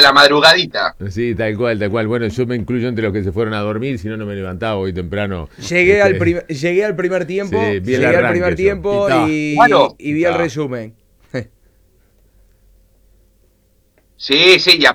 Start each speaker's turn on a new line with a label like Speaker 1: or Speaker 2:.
Speaker 1: la madrugadita.
Speaker 2: Sí, tal cual, tal cual. Bueno, yo me incluyo entre los que se fueron a dormir, si no, no me levantaba hoy temprano.
Speaker 3: Llegué al primer tiempo,
Speaker 2: Sí, vi el
Speaker 3: llegué al
Speaker 2: arranque
Speaker 3: primer
Speaker 2: yo.
Speaker 3: tiempo
Speaker 1: Claro.
Speaker 3: y vi el resumen.
Speaker 1: Sí, sí, y